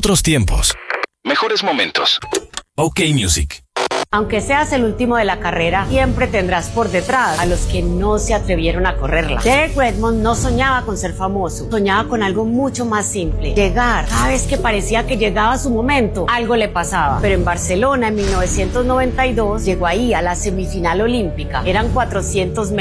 Otros tiempos. Mejores momentos. OK Music. Aunque seas el último de la carrera, siempre tendrás por detrás a los que no se atrevieron a correrla. Derek Redmond no soñaba con ser famoso, soñaba con algo mucho más simple: llegar. Cada vez que parecía que llegaba su momento, algo le pasaba. Pero en Barcelona, en 1992, llegó ahí a la semifinal olímpica. Eran 400 metros.